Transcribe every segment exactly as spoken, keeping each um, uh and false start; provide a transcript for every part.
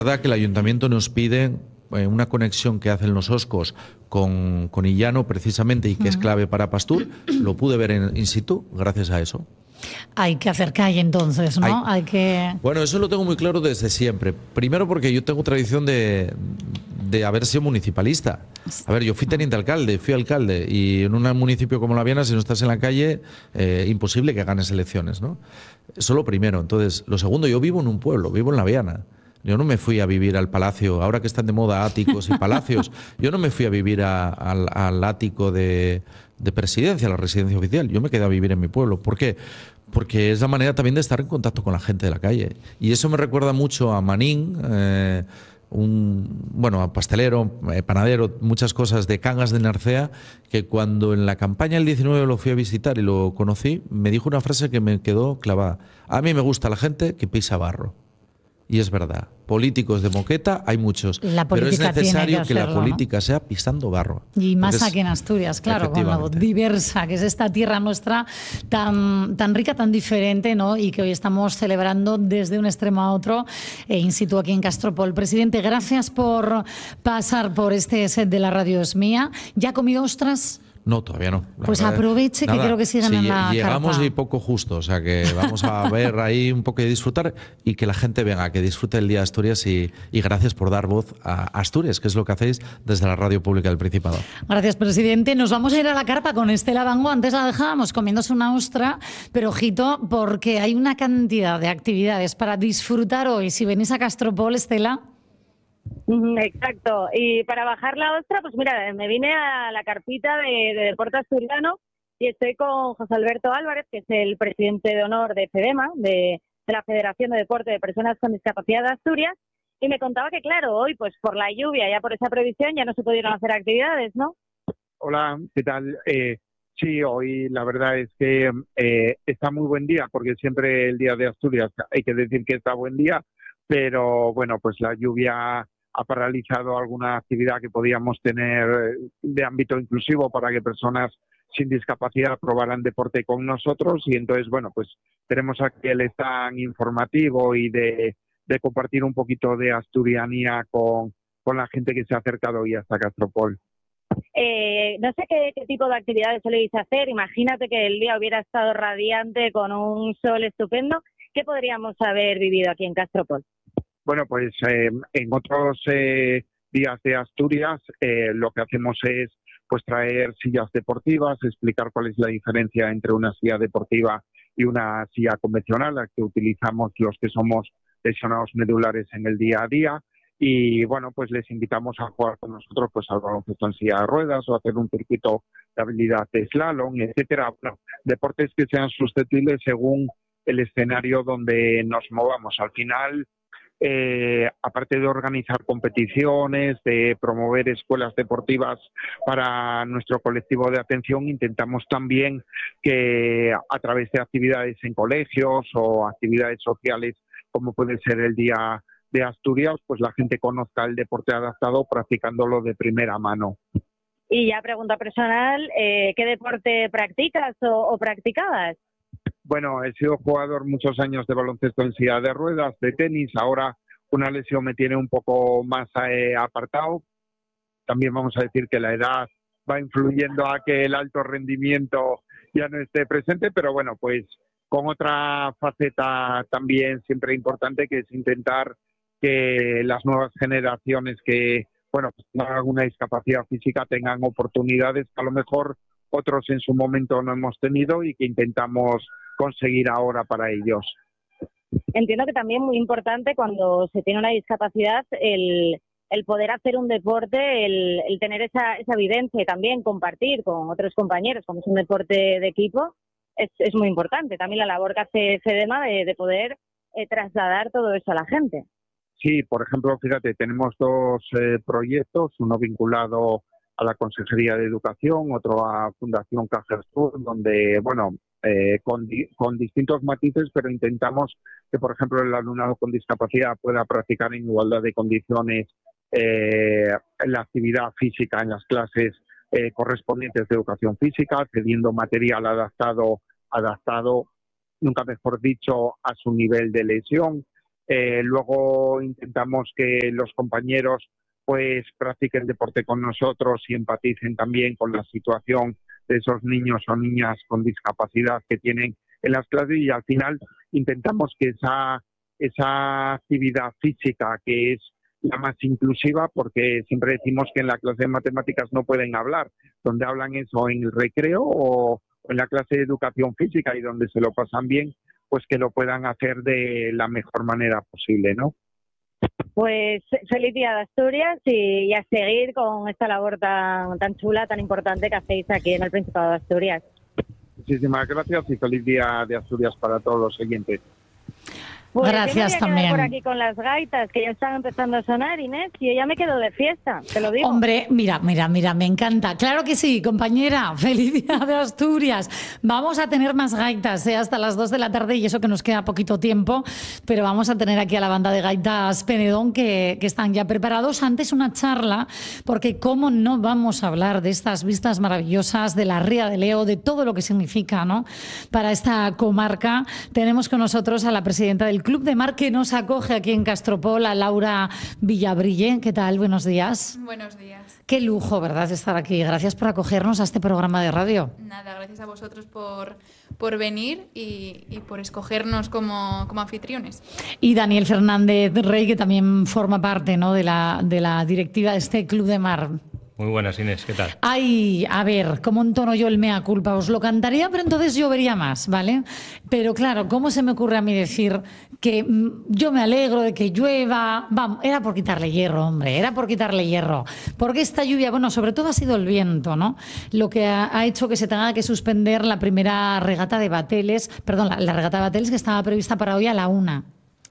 verdad que el ayuntamiento nos pide eh, una conexión que hacen los Oscos con, con Illano precisamente y que es clave para Pastur. Lo pude ver en in situ gracias a eso. Hay que hacer calle entonces, ¿no? Hay, Hay que... Bueno, eso lo tengo muy claro desde siempre. Primero porque yo tengo tradición de, de haber sido municipalista. A ver, yo fui teniente alcalde, fui alcalde, y en un municipio como La Viana, si no estás en la calle, eh, imposible que ganes elecciones, ¿no? Eso lo primero. Entonces, lo segundo, yo vivo en un pueblo, vivo en La Viana. Yo no me fui a vivir al palacio, ahora que están de moda áticos y palacios, yo no me fui a vivir a, al, al ático de, de presidencia, a la residencia oficial, yo me quedé a vivir en mi pueblo. ¿Por qué? Porque es la manera también de estar en contacto con la gente de la calle. Y eso me recuerda mucho a Manín, eh, un, bueno, a pastelero, eh, panadero, muchas cosas de Cangas de Narcea, que cuando en la campaña del diecinueve lo fui a visitar y lo conocí, me dijo una frase que me quedó clavada. A mí me gusta la gente que pisa barro. Y es verdad, políticos de moqueta hay muchos, pero es necesario que, hacerlo, que la política, ¿no?, sea pisando barro. Y más aquí en Asturias, claro, con lo diversa que es esta tierra nuestra, tan, tan rica, tan diferente, ¿no? Y que hoy estamos celebrando desde un extremo a otro, e in situ aquí en Castropol. Presidente, gracias por pasar por este set de la Radio Es Mía. ¿Ya ha comido ostras? No, todavía no. Pues verdad, aproveche nada, que creo que sigan sí, en la llegamos carta. Y poco justo, o sea que vamos a ver ahí un poco de disfrutar y que la gente venga, que disfrute el Día de Asturias y, y gracias por dar voz a Asturias, que es lo que hacéis desde la Radio Pública del Principado. Gracias, presidente. Nos vamos a ir a la carpa con Estela Bango. Antes la dejábamos comiéndose una ostra, pero ojito, porque hay una cantidad de actividades para disfrutar hoy. Si venís a Castropol, Estela... Exacto, y para bajar la ostra, pues mira, me vine a la carpita de, de Deporte Asturiano y estoy con José Alberto Álvarez, que es el presidente de honor de FEDEMA, de, de la Federación de Deporte de Personas con Discapacidad de Asturias, y me contaba que claro, hoy pues por la lluvia, ya por esa previsión, ya no se pudieron hacer actividades, ¿no? Hola, ¿qué tal? Eh, sí, hoy la verdad es que eh, está muy buen día, porque siempre el Día de Asturias hay que decir que está buen día, pero bueno, pues la lluvia ha paralizado alguna actividad que podíamos tener de ámbito inclusivo para que personas sin discapacidad probaran deporte con nosotros, y entonces, bueno, pues tenemos aquí el stand informativo y de, de compartir un poquito de asturianía con, con la gente que se ha acercado hoy hasta Castropol. Eh, no sé qué, qué tipo de actividades soléis hacer. Imagínate que el día hubiera estado radiante con un sol estupendo. ¿Qué podríamos haber vivido aquí en Castropol? Bueno, pues eh, en otros eh, días de Asturias eh, lo que hacemos es pues traer sillas deportivas, explicar cuál es la diferencia entre una silla deportiva y una silla convencional, la que utilizamos los que somos lesionados medulares en el día a día. Y bueno, pues les invitamos a jugar con nosotros pues al baloncesto en silla de ruedas o hacer un circuito de habilidad de slalom, etcétera. Bueno, deportes que sean susceptibles según el escenario donde nos movamos. Al final, Eh, aparte de organizar competiciones, de promover escuelas deportivas para nuestro colectivo de atención, intentamos también que a través de actividades en colegios o actividades sociales, como puede ser el Día de Asturias, pues la gente conozca el deporte adaptado practicándolo de primera mano. Y ya pregunta personal, eh, ¿qué deporte practicas o, o practicabas? Bueno, he sido jugador muchos años de baloncesto en silla de ruedas, de tenis. Ahora una lesión me tiene un poco más eh, apartado. También vamos a decir que la edad va influyendo a que el alto rendimiento ya no esté presente, pero bueno, pues con otra faceta también siempre importante, que es intentar que las nuevas generaciones que, bueno, pues tengan alguna discapacidad física tengan oportunidades que a lo mejor otros en su momento no hemos tenido y que intentamos conseguir ahora para ellos. Entiendo que también muy importante cuando se tiene una discapacidad el, el poder hacer un deporte, el, el tener esa, esa vivencia y también compartir con otros compañeros, como es un deporte de equipo, es, es muy importante. También la labor que hace FEDEMA de, de poder eh, trasladar todo eso a la gente. Sí, por ejemplo, fíjate, tenemos dos eh, proyectos, uno vinculado a la Consejería de Educación, otro a Fundación Cajersur, donde, bueno, eh, con, di con distintos matices, pero intentamos que, por ejemplo, el alumnado con discapacidad pueda practicar en igualdad de condiciones eh, la actividad física en las clases eh, correspondientes de educación física, cediendo material adaptado, adaptado, nunca mejor dicho, a su nivel de lesión. Eh, luego intentamos que los compañeros pues practiquen deporte con nosotros y empaticen también con la situación de esos niños o niñas con discapacidad que tienen en las clases, y al final intentamos que esa, esa actividad física, que es la más inclusiva, porque siempre decimos que en la clase de matemáticas no pueden hablar, donde hablan eso en el recreo o en la clase de educación física, y donde se lo pasan bien, pues que lo puedan hacer de la mejor manera posible, ¿no? Pues feliz día de Asturias y, y a seguir con esta labor tan, tan chula, tan importante que hacéis aquí en el Principado de Asturias. Muchísimas gracias y feliz día de Asturias para todos los siguientes. Pues gracias yo me voy a también. por aquí con las gaitas que ya están empezando a sonar, Inés, y yo ya me quedo de fiesta, te lo digo. Hombre, mira, mira, mira, me encanta. Claro que sí, compañera. Feliz día de Asturias. Vamos a tener más gaitas, ¿eh? Hasta las dos de la tarde, y eso que nos queda poquito tiempo, pero vamos a tener aquí a la banda de gaitas Penedón que, que están ya preparados. Antes una charla, porque cómo no vamos a hablar de estas vistas maravillosas de la Ría de Leo, de todo lo que significa, ¿no?, para esta comarca. Tenemos con nosotros a la presidenta del Club de Mar que nos acoge aquí en Castropol, a Laura Villabrille. ¿Qué tal? Buenos días. Buenos días. Qué lujo, ¿verdad?, estar aquí. Gracias por acogernos a este programa de radio. Nada, gracias a vosotros por, por venir y, y por escogernos como, como anfitriones. Y Daniel Fernández Rey, que también forma parte, ¿no?, de la, de la directiva de este Club de Mar. Muy buenas, Inés, ¿qué tal? Ay, a ver, ¿cómo entono yo el mea culpa? Os lo cantaría, pero entonces llovería más, ¿vale? Pero claro, ¿cómo se me ocurre a mí decir que mm, yo me alegro de que llueva? Vamos, era por quitarle hierro, hombre, era por quitarle hierro. Porque esta lluvia, bueno, sobre todo ha sido el viento, ¿no?, lo que ha, ha hecho que se tenga que suspender la primera regata de Bateles, perdón, la, la regata de Bateles que estaba prevista para hoy a la una.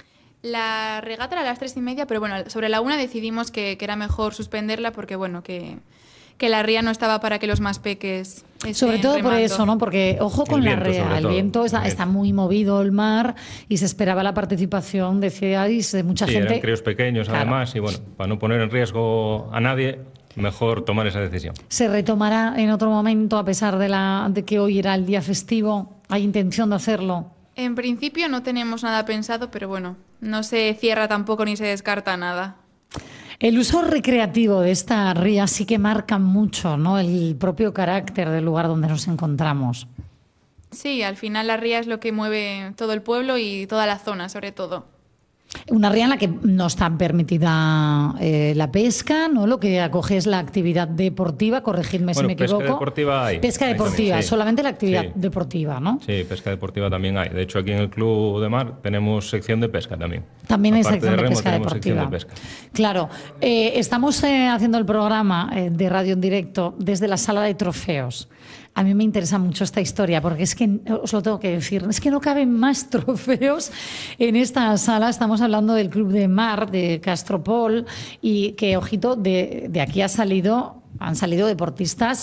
La regata era a las tres y media, pero bueno, sobre la una decidimos que, que era mejor suspenderla porque, bueno, que, que la ría no estaba para que los más peques estén Sobre todo remando. por eso, ¿no? Porque ojo con El la viento, ría, sobre el todo. viento está, El viento. está muy movido el mar y se esperaba la participación, decíais, de mucha Sí, gente. eran críos pequeños, Claro. además, y bueno, para no poner en riesgo a nadie, mejor tomar esa decisión. ¿Se retomará en otro momento a pesar de, la, de que hoy era el día festivo? ¿Hay intención de hacerlo? En principio no tenemos nada pensado, pero bueno, no se cierra tampoco ni se descarta nada. El uso recreativo de esta ría sí que marca mucho, ¿no?, el propio carácter del lugar donde nos encontramos. Sí, al final la ría es lo que mueve todo el pueblo y toda la zona, sobre todo. Una ría en la que no está permitida eh, la pesca, ¿no? Lo que acoge es la actividad deportiva, corregidme Bueno, si me pesca equivoco. deportiva hay. Pesca Hay deportiva, también, sí. solamente la actividad Sí. deportiva, ¿no? Sí, pesca deportiva también hay. De hecho, aquí en el Club de Mar tenemos sección de pesca también. También hay Aparte sección de, remo, pesca tenemos sección deportiva. de pesca. Claro, eh, estamos eh, haciendo el programa eh, de radio en directo desde la sala de trofeos. A mí me interesa mucho esta historia porque es que, os lo tengo que decir, es que no caben más trofeos en esta sala. Estamos hablando del Club de Mar de Castropol y que, ojito, de, de aquí ha salido, han salido deportistas,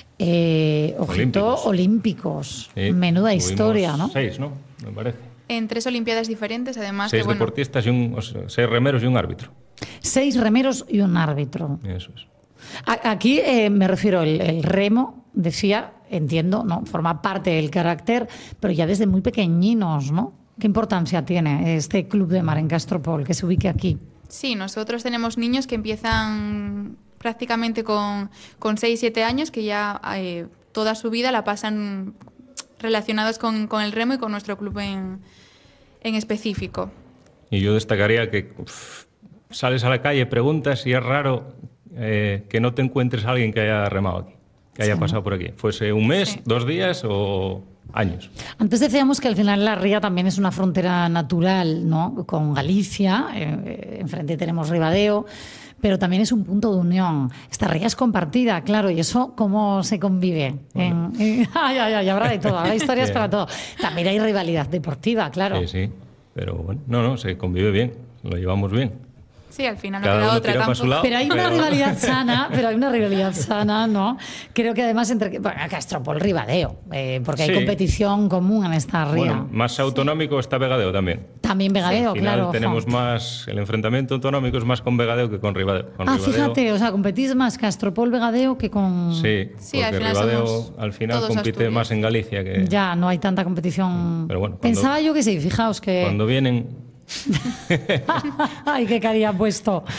eh, ojito, olímpicos. olímpicos. Sí, Menuda tuvimos historia, ¿no? Seis, ¿no? Me parece. En tres olimpiadas diferentes, además Seis que, bueno, deportistas, y un, o sea, seis remeros y un árbitro. Seis remeros y un árbitro. Eso es. A- Aquí eh, me refiero, el, el remo, decía, entiendo, ¿no?, forma parte del carácter, pero ya desde muy pequeñinos, ¿no? ¿Qué importancia tiene este Club de Mar en Castropol, que se ubique aquí? sí, nosotros tenemos niños que empiezan prácticamente con, con seis siete años, que ya eh, toda su vida la pasan relacionados con, con el remo y con nuestro club en, en específico. Y yo destacaría que uf, sales a la calle, preguntas y es raro eh, que no te encuentres a alguien que haya remado aquí, que haya Sí. pasado por aquí. Fuese un mes, Sí. dos días o años. Antes decíamos que al final la ría también es una frontera natural, ¿no?, con Galicia, eh, enfrente tenemos Ribadeo, pero también es un punto de unión. Esta ría es compartida, claro, y eso ¿cómo se convive? Bueno. En- en- ay, ay, ay, habrá de todo, habrá historias Bien. para todo. También hay rivalidad deportiva, claro. Sí, sí. Pero bueno, no, no, se convive bien, lo llevamos bien. Sí, al final no Cada queda uno otra tira para su tampoco. lado. Pero hay una Pero- rivalidad sana, pero hay una rivalidad sana, ¿no? Creo que además entre bueno, Castropol, Ribadeo, eh, porque hay Sí. competición común en esta ría. Bueno, más autonómico está Vegadeo también. También Vegadeo, Al final claro. ojo. tenemos más, el enfrentamiento autonómico es más con Vegadeo que con Ribadeo. Con Ah, Ribadeo- fíjate, o sea, competís más Castropol, Vegadeo que con... Sí, Sí, al porque final Ribadeo somos al final todos compite Asturias. más en Galicia que Ya, no hay tanta competición. Pero bueno, cuando- Pensaba yo que sí, fijaos que... cuando vienen Ay, qué caría puesto.